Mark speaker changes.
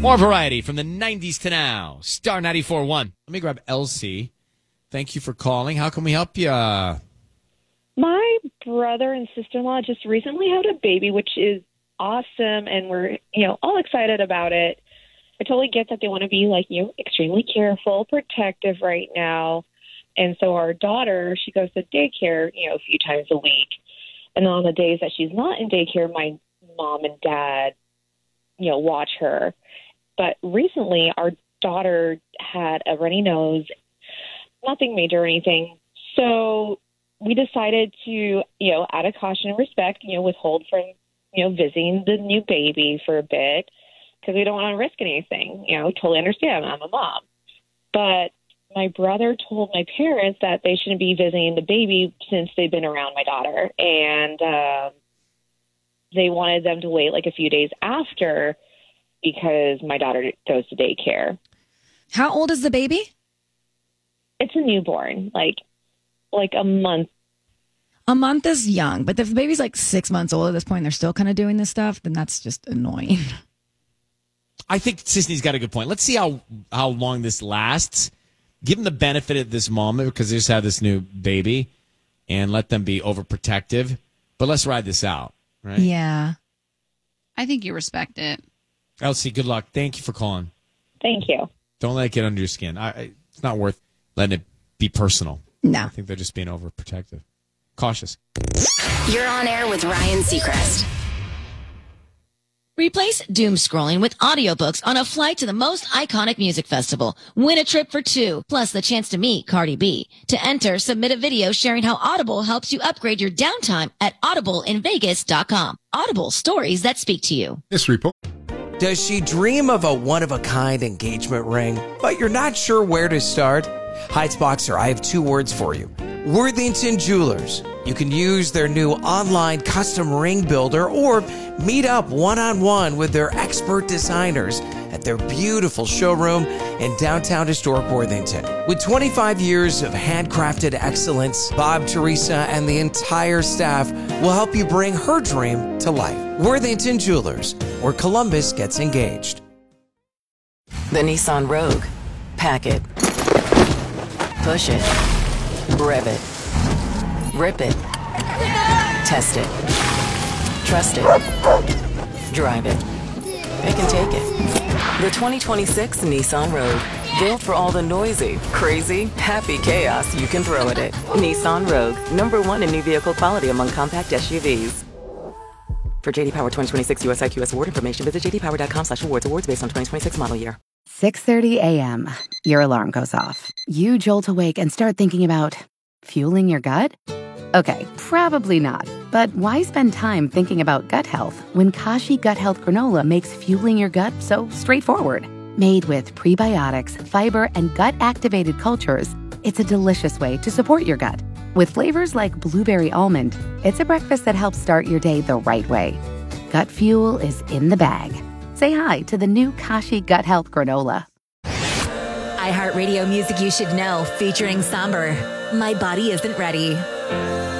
Speaker 1: More variety from the 90s to now. Star 94.1. Let me grab Elsie. Thank you for calling. How can we help you?
Speaker 2: My brother and sister-in-law just recently had a baby, which is awesome, and we're, all excited about it. I totally get that they want to be, extremely careful, protective right now. And so our daughter, she goes to daycare, a few times a week. And on the days that she's not in daycare, my mom and dad, watch her. But recently, our daughter had a runny nose, nothing major or anything. So we decided to, out of caution and respect, withhold from, visiting the new baby for a bit because we don't want to risk anything. Totally understand. I'm a mom. But my brother told my parents that they shouldn't be visiting the baby since they've been around my daughter. And they wanted them to wait a few days after because my daughter goes to daycare.
Speaker 3: How old is the baby?
Speaker 2: It's a newborn, like a month.
Speaker 3: A month is young, but if the baby's 6 months old at this point, they're still kind of doing this stuff, then that's just annoying.
Speaker 1: I think Sisney's got a good point. Let's see how long this lasts. Give them the benefit at this moment because they just had this new baby and let them be overprotective. But let's ride this out, right?
Speaker 3: Yeah.
Speaker 4: I think you respect it.
Speaker 1: Elsie, good luck. Thank you for calling.
Speaker 2: Thank you.
Speaker 1: Don't let it get under your skin. It's not worth letting it be personal.
Speaker 3: No.
Speaker 1: I think they're just being overprotective. Cautious.
Speaker 5: You're on air with Ryan Seacrest.
Speaker 6: Replace doom scrolling with audiobooks on a flight to the most iconic music festival. Win a trip for two, plus the chance to meet Cardi B. To enter, submit a video sharing how Audible helps you upgrade your downtime at audibleinvegas.com. Audible, stories that speak to you.
Speaker 7: This report.
Speaker 8: Does she dream of a one-of-a-kind engagement ring, but you're not sure where to start? Heights Boxer, I have two words for you. Worthington Jewelers. You can use their new online custom ring builder or meet up one-on-one with their expert designers at their beautiful showroom in downtown historic Worthington. With 25 years of handcrafted excellence, Bob, Teresa, and the entire staff will help you bring her dream to life. Worthington Jewelers, where Columbus gets engaged.
Speaker 9: The Nissan Rogue. Pack it. Push it. Rev it. Rip it. Test it. Trust it. Drive it. Pick and take it. The 2026 Nissan Rogue. Built for all the noisy, crazy, happy chaos you can throw at it. Nissan Rogue. #1 in new vehicle quality among compact SUVs. For JD Power 2026 US IQS award information, visit jdpower.com/awards. Awards based on 2026 model year.
Speaker 10: 6:30 a.m. Your alarm goes off. You jolt awake and start thinking about fueling your gut? Okay, probably not. But why spend time thinking about gut health when Kashi Gut Health Granola makes fueling your gut so straightforward? Made with prebiotics, fiber, and gut-activated cultures, it's a delicious way to support your gut. With flavors like blueberry almond, it's a breakfast that helps start your day the right way. Gut fuel is in the bag. Say hi to the new Kashi Gut Health Granola.
Speaker 5: iHeartRadio music you should know, featuring Somber. My Body Isn't Ready.